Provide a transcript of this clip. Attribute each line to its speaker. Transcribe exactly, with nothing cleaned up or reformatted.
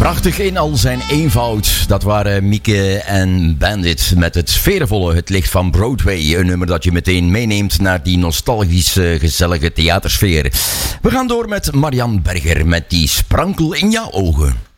Speaker 1: Prachtig in al zijn eenvoud. Dat waren Mieke en Bandit met het sfeervolle Het Licht van Broadway. Een nummer dat je meteen meeneemt naar die nostalgische, gezellige theatersfeer. We gaan door met Marianne Berger met die sprankel in jouw ogen.